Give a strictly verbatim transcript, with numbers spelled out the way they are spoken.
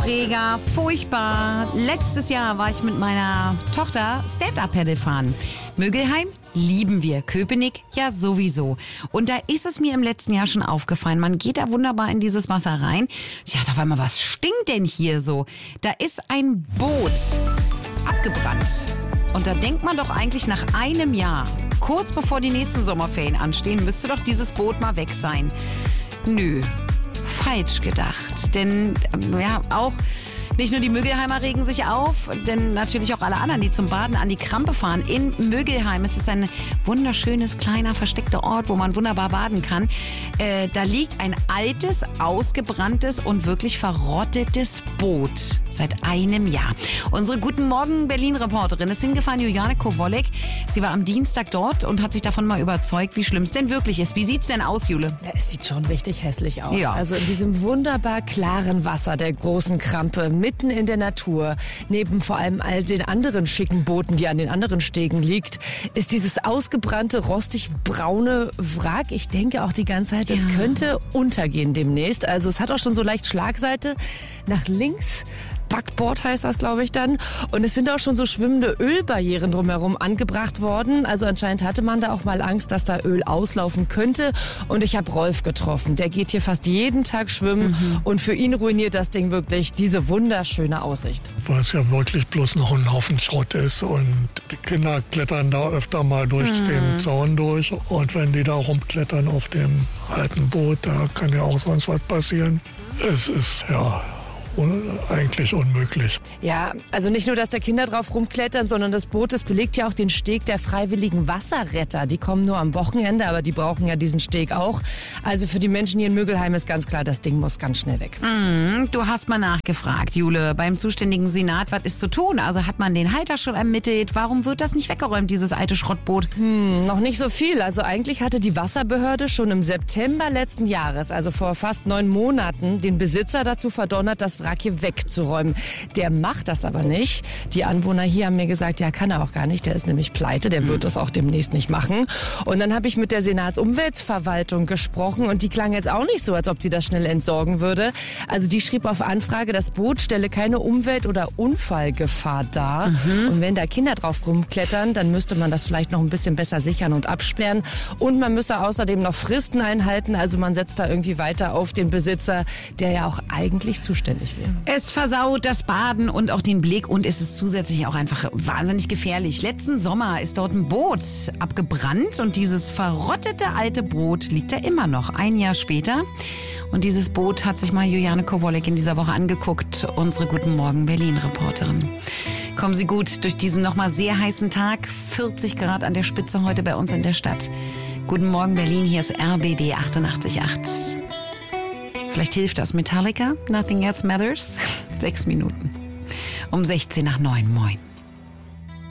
Aufreger, furchtbar. Letztes Jahr war ich mit meiner Tochter Stand-Up-Paddle fahren. Mögelheim lieben wir, Köpenick ja sowieso. Und da ist es mir im letzten Jahr schon aufgefallen, man geht da wunderbar in dieses Wasser rein. Ich dachte auf einmal, was stinkt denn hier so? Da ist ein Boot abgebrannt. Und da denkt man doch eigentlich nach einem Jahr, kurz bevor die nächsten Sommerferien anstehen, müsste doch dieses Boot mal weg sein. Nö, falsch gedacht. Denn ja, auch nicht nur die Mögelheimer regen sich auf, denn natürlich auch alle anderen, die zum Baden an die Krampe fahren. In Mögelheim ist es ein wunderschönes, kleiner, versteckter Ort, wo man wunderbar baden kann. Äh, da liegt ein altes, ausgebranntes und wirklich verrottetes Boot seit einem Jahr. Unsere Guten Morgen Berlin-Reporterin ist hingefahren, Juliane Kowolek. Sie war am Dienstag dort und hat sich davon mal überzeugt, wie schlimm es denn wirklich ist. Wie sieht's denn aus, Jule? Ja, es sieht schon richtig hässlich aus. Ja. Also in diesem wunderbar klaren Wasser der großen Krampe, mitten in der Natur, neben vor allem all den anderen schicken Booten, die an den anderen Stegen liegt, ist dieses ausgebrannte, rostig-braune Wrack. Ich denke auch die ganze Zeit, es Ja. könnte untergehen demnächst. Also es hat auch schon so leicht Schlagseite nach links. Backbord heißt das, glaube ich, dann. Und es sind auch schon so schwimmende Ölbarrieren drumherum angebracht worden. Also anscheinend hatte man da auch mal Angst, dass da Öl auslaufen könnte. Und ich habe Rolf getroffen. Der geht hier fast jeden Tag schwimmen. Mhm. Und für ihn ruiniert das Ding wirklich diese wunderschöne Aussicht. Weil es ja wirklich bloß noch ein Haufen Schrott ist. Und die Kinder klettern da öfter mal durch mhm. den Zaun durch. Und wenn die da rumklettern auf dem alten Boot, da kann ja auch sonst was passieren. Es ist, ja... eigentlich unmöglich. Ja, also nicht nur, dass da Kinder drauf rumklettern, sondern das Boot, das belegt ja auch den Steg der freiwilligen Wasserretter. Die kommen nur am Wochenende, aber die brauchen ja diesen Steg auch. Also für die Menschen hier in Mögelheim ist ganz klar, das Ding muss ganz schnell weg. Mm, du hast mal nachgefragt, Jule, beim zuständigen Senat, was ist zu tun? Also hat man den Halter schon ermittelt? Warum wird das nicht weggeräumt, dieses alte Schrottboot? Hm, noch nicht so viel. Also eigentlich hatte die Wasserbehörde schon im September letzten Jahres, also vor fast neun Monaten, den Besitzer dazu verdonnert, das Wrack hier wegzuräumen. Der macht das aber nicht. Die Anwohner hier haben mir gesagt, ja, kann er auch gar nicht. Der ist nämlich pleite, der wird das auch demnächst nicht machen. Und dann habe ich mit der Senatsumweltverwaltung gesprochen und die klang jetzt auch nicht so, als ob sie das schnell entsorgen würde. Also die schrieb auf Anfrage, das Boot stelle keine Umwelt- oder Unfallgefahr dar. Mhm. Und wenn da Kinder drauf rumklettern, dann müsste man das vielleicht noch ein bisschen besser sichern und absperren. Und man müsse außerdem noch Fristen einhalten. Also man setzt da irgendwie weiter auf den Besitzer, der ja auch eigentlich zuständig wäre. Es versaut das Baden und auch den Blick und es ist zusätzlich auch einfach wahnsinnig gefährlich. Letzten Sommer ist dort ein Boot abgebrannt und dieses verrottete alte Boot liegt da immer noch, ein Jahr später. Und dieses Boot hat sich mal Juliane Kowolek in dieser Woche angeguckt, unsere Guten Morgen Berlin-Reporterin. Kommen Sie gut durch diesen nochmal sehr heißen Tag, vierzig Grad an der Spitze heute bei uns in der Stadt. Guten Morgen Berlin, hier ist R B B achtundachtzig Komma acht. Vielleicht hilft das. Metallica, Nothing Else Matters. Sechs Minuten. Um sechzehn nach neun. Moin.